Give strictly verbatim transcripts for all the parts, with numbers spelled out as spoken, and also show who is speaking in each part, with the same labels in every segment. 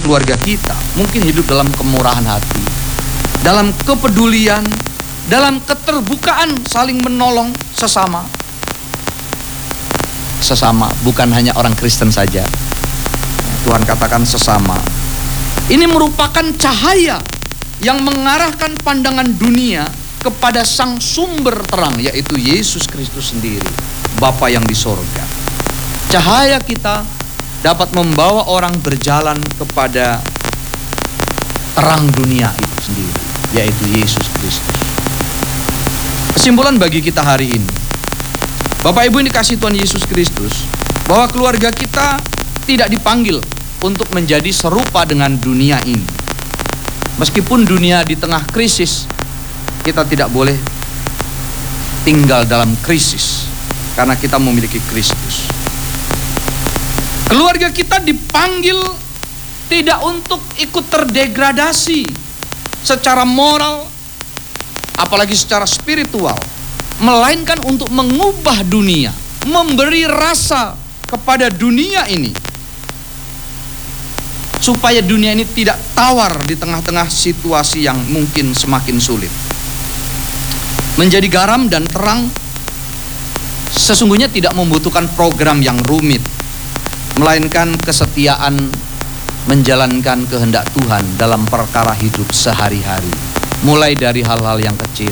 Speaker 1: keluarga kita mungkin hidup dalam kemurahan hati, dalam kepedulian, dalam keterbukaan saling menolong sesama. Sesama, bukan hanya orang Kristen saja. Tuhan katakan sesama. Ini merupakan cahaya yang mengarahkan pandangan dunia kepada sang sumber terang, yaitu Yesus Kristus sendiri, Bapa yang di sorga. Cahaya kita dapat membawa orang berjalan kepada terang dunia itu sendiri, yaitu Yesus Kristus. Kesimpulan bagi kita hari ini, Bapak Ibu yang dikasihi Tuhan Yesus Kristus, bahwa keluarga kita tidak dipanggil untuk menjadi serupa dengan dunia ini. Meskipun dunia di tengah krisis, kita tidak boleh tinggal dalam krisis, karena kita memiliki Kristus. Keluarga kita dipanggil tidak untuk ikut terdegradasi secara moral, apalagi secara spiritual, melainkan untuk mengubah dunia, memberi rasa kepada dunia ini, supaya dunia ini tidak tawar di tengah-tengah situasi yang mungkin semakin sulit. Menjadi garam dan terang sesungguhnya tidak membutuhkan program yang rumit, melainkan kesetiaan menjalankan kehendak Tuhan dalam perkara hidup sehari-hari. Mulai dari hal-hal yang kecil,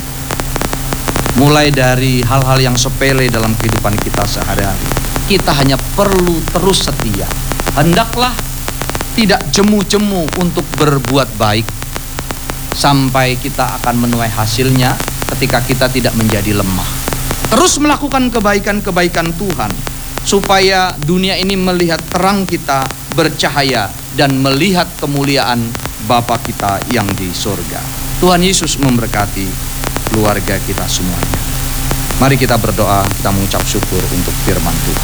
Speaker 1: mulai dari hal-hal yang sepele dalam kehidupan kita sehari-hari. Kita hanya perlu terus setia. Hendaklah tidak jemu-jemu untuk berbuat baik, sampai kita akan menuai hasilnya ketika kita tidak menjadi lemah. Terus melakukan kebaikan-kebaikan Tuhan, supaya dunia ini melihat terang kita bercahaya dan melihat kemuliaan Bapa kita yang di surga. Tuhan Yesus memberkati keluarga kita semuanya. Mari kita berdoa, kita mengucap syukur untuk firman Tuhan.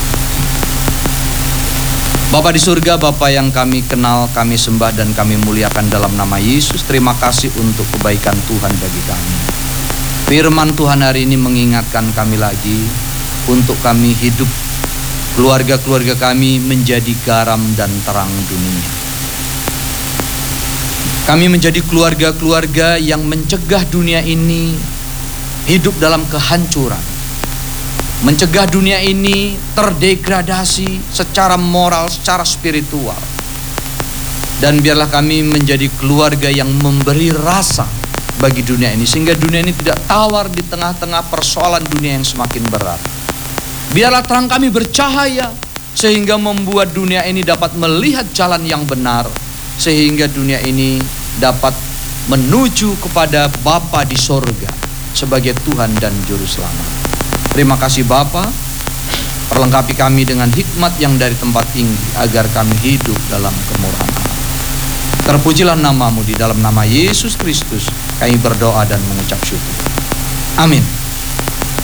Speaker 1: Bapa di surga, Bapa yang kami kenal, kami sembah dan kami muliakan dalam nama Yesus. Terima kasih untuk kebaikan Tuhan bagi kami. Firman Tuhan hari ini mengingatkan kami lagi untuk kami hidup, keluarga-keluarga kami menjadi garam dan terang dunia. Kami menjadi keluarga-keluarga yang mencegah dunia ini hidup dalam kehancuran, mencegah dunia ini terdegradasi secara moral, secara spiritual. Dan biarlah kami menjadi keluarga yang memberi rasa bagi dunia ini, sehingga dunia ini tidak tawar di tengah-tengah persoalan dunia yang semakin berat. Biarlah terang kami bercahaya, sehingga membuat dunia ini dapat melihat jalan yang benar, sehingga dunia ini dapat menuju kepada Bapa di sorga sebagai Tuhan dan Juru Selamat. Terima kasih Bapa, perlengkapi kami dengan hikmat yang dari tempat tinggi, agar kami hidup dalam kemurahan Allah. Terpujilah namamu, di dalam nama Yesus Kristus kami berdoa dan mengucap syukur. Amin.